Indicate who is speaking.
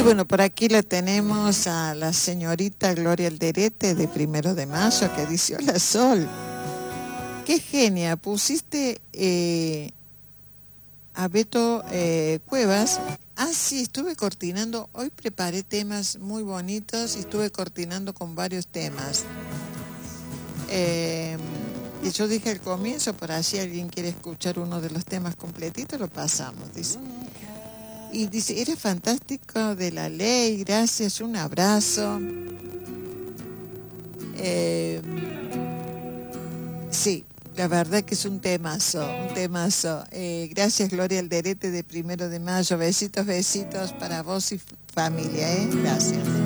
Speaker 1: bueno, por aquí la tenemos a la señorita Gloria Alderete de 1 de Mayo que dice: hola Sol, qué genia, pusiste a Beto Cuevas. Ah, sí, estuve cortinando, hoy preparé temas muy bonitos y estuve cortinando con varios temas. Y yo dije al comienzo, por allí alguien quiere escuchar uno de los temas completitos, lo pasamos, dice. Y dice, eres fantástico de la ley, gracias, un abrazo. Sí, la verdad que es un temazo, un temazo. Gracias Gloria Alderete de 1 de Mayo, besitos, besitos para vos y familia, gracias.